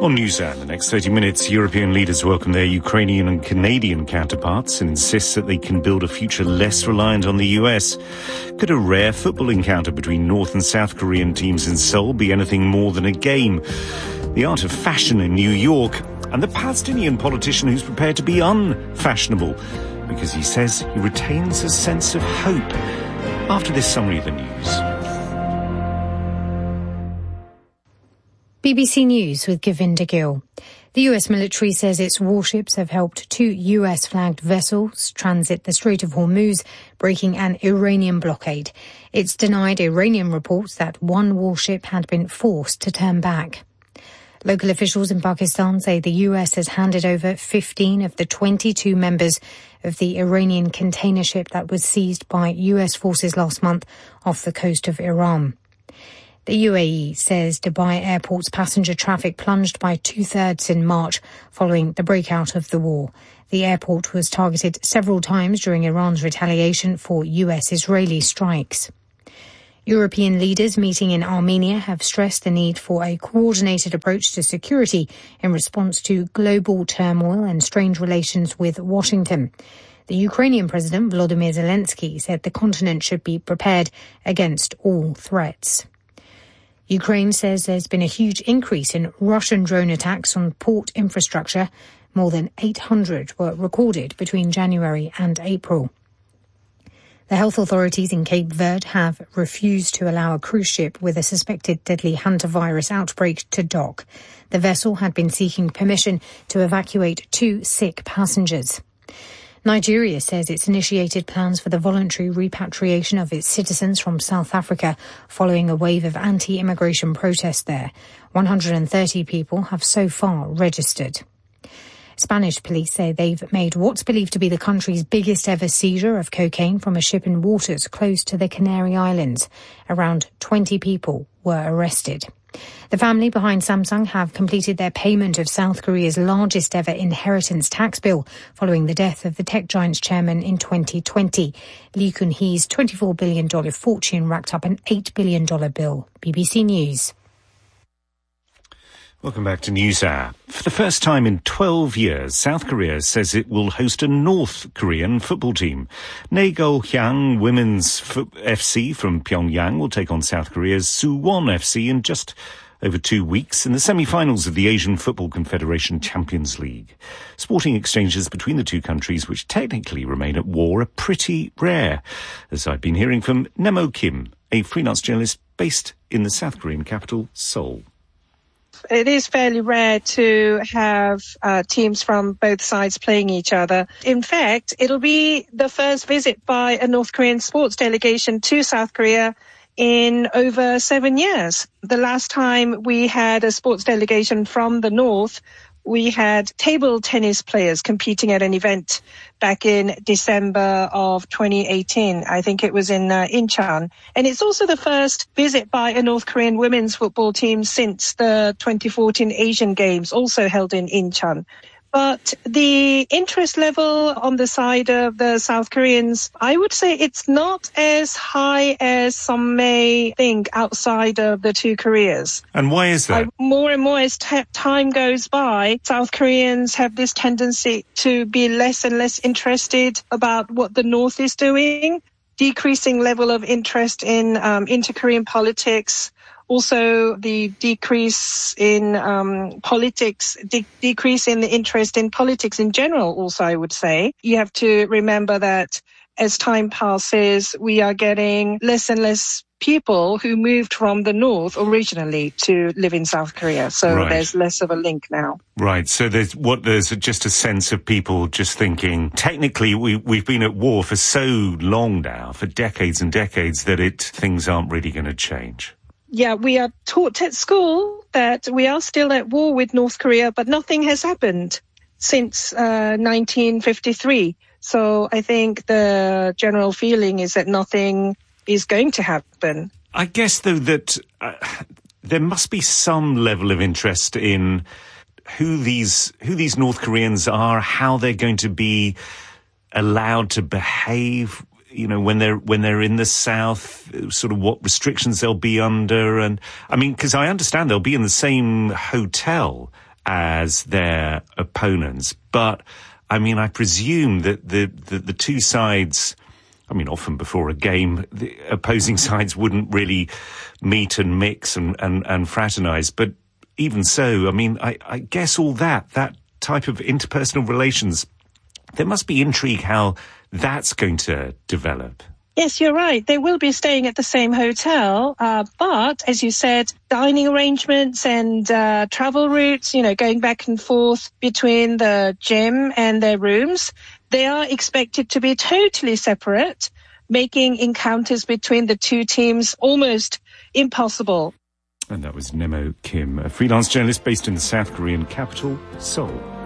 On NewsHour, in the next 30 minutes, European leaders welcome their Ukrainian and Canadian counterparts and insist that they can build a future less reliant on the US. Could a rare football encounter between North and South Korean teams in Seoul be anything more than a game? The art of fashion in New York, and the Palestinian politician who's prepared to be unfashionable because he says he retains a sense of hope. After this summary of the news. BBC News with Govinda Gill. The US military says its warships have helped 2 US-flagged vessels transit the Strait of Hormuz, breaking an Iranian blockade. It's denied Iranian reports that one warship had been forced to turn back. Local officials in Pakistan say the US has handed over 15 of the 22 members of the Iranian container ship that was seized by US forces last month off the coast of Iran. The UAE says Dubai Airport's passenger traffic plunged by 2/3 in March following the breakout of the war. The airport was targeted several times during Iran's retaliation for US-Israeli strikes. European leaders meeting in Armenia have stressed the need for a coordinated approach to security in response to global turmoil and strained relations with Washington. The Ukrainian President Volodymyr Zelensky said the continent should be prepared against all threats. Ukraine says there's been a huge increase in Russian drone attacks on port infrastructure. More than 800 were recorded between January and April. The health authorities in Cape Verde have refused to allow a cruise ship with a suspected deadly hantavirus outbreak to dock. The vessel had been seeking permission to evacuate 2 sick passengers. Nigeria says it's initiated plans for the voluntary repatriation of its citizens from South Africa following a wave of anti-immigration protests there. 130 people have so far registered. Spanish police say they've made what's believed to be the country's biggest ever seizure of cocaine from a ship in waters close to the Canary Islands. Around 20 people were arrested. The family behind Samsung have completed their payment of South Korea's largest ever inheritance tax bill following the death of the tech giant's chairman in 2020. Lee Kun-hee's $24 billion fortune racked up an $8 billion bill. BBC News. Welcome back to NewsHour. For the first time in 12 years, South Korea says it will host a North Korean football team. Naegohyang Women's FC from Pyongyang will take on South Korea's Suwon FC in just over 2 weeks in the semi-finals of the Asian Football Confederation Champions League. Sporting exchanges between the two countries, which technically remain at war, are pretty rare, as I've been hearing from Nemo Kim, a freelance journalist based in the South Korean capital, Seoul. It is fairly rare to have teams from both sides playing each other. In fact, it'll be the first visit by a North Korean sports delegation to South Korea in over 7 years. The last time we had a sports delegation from the North, we had table tennis players competing at an event back in December of 2018. I think it was in Incheon. And it's also the first visit by a North Korean women's football team since the 2014 Asian Games, also held in Incheon. But the interest level on the side of the South Koreans, I would say it's not as high as some may think outside of the two Koreas. And why is that? More and more as time goes by, South Koreans have this tendency to be less and less interested about what the North is doing, decreasing level of interest in inter-Korean politics. Also, the decrease in politics, decrease in the interest in politics in general, also, I would say. You have to remember that as time passes, we are getting less and less people who moved from the North originally to live in South Korea. So right. There's less of a link now. Right. So there's just a sense of people just thinking, technically, we've been at war for so long now, for decades and decades, that things aren't really going to change. Yeah, we are taught at school that we are still at war with North Korea, but nothing has happened since 1953. So I think the general feeling is that nothing is going to happen. I guess, though, that there must be some level of interest in who these North Koreans are, how they're going to be allowed to behave, you know, when they're in the South, sort of what restrictions they'll be under. And I mean, because I understand they'll be in the same hotel as their opponents. But, I mean, I presume that the two sides, I mean, often before a game, the opposing sides wouldn't really meet and mix and fraternize. But even so, I mean, I guess all that type of interpersonal relations, there must be intrigue how that's going to develop. Yes, you're right. They will be staying at the same hotel, but as you said, dining arrangements and travel routes, going back and forth between the gym and their rooms, they are expected to be totally separate, making encounters between the two teams almost impossible. And that was Nemo Kim, a freelance journalist based in the South Korean capital, Seoul.